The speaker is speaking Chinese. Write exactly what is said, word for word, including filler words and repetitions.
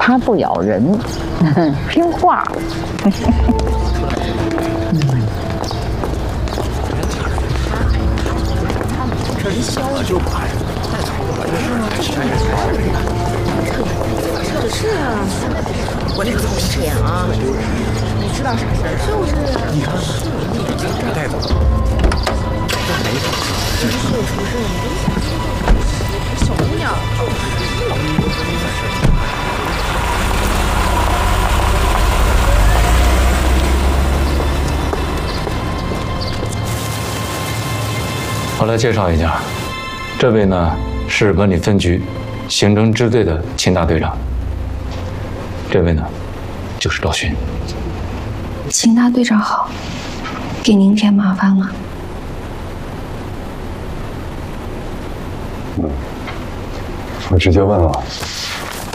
它不咬人，听话。 就买。 是啊，我那个怎么是这样啊？你知道啥事儿？就是你看，这带走，这没法。 这是秀厨师，小姑娘。 我来介绍一下，这位呢是文理分局刑侦支队的秦大队长，这位呢就是赵勋。 秦大队长好，给您添麻烦了。 嗯，我直接问了，